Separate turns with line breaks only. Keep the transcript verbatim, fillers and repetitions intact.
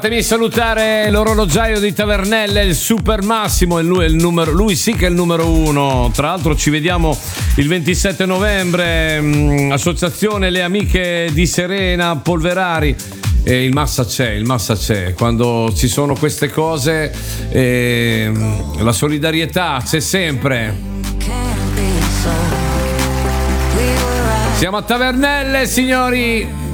Fatemi salutare l'orologiaio di Tavernelle, il Super Massimo, e lui, è il numero, lui sì che è il numero uno. Tra l'altro ci vediamo il ventisette novembre, mh, associazione Le Amiche di Serena Polverari. E il Massa c'è, il Massa c'è. Quando ci sono queste cose, eh, la solidarietà c'è sempre. Siamo a Tavernelle, signori.